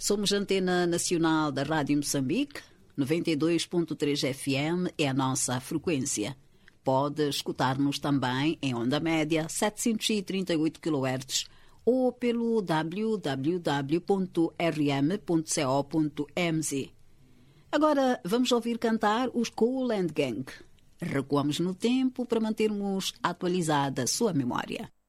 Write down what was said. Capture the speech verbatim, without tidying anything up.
Somos a Antena Nacional da Rádio Moçambique, noventa e dois ponto três F M é a nossa frequência. Pode escutar-nos também em onda média setecentos e trinta e oito quilohertz ou pelo w w w ponto r m ponto co ponto m z. Agora vamos ouvir cantar os Kool and Gang. Recuamos no tempo para mantermos atualizada a sua memória.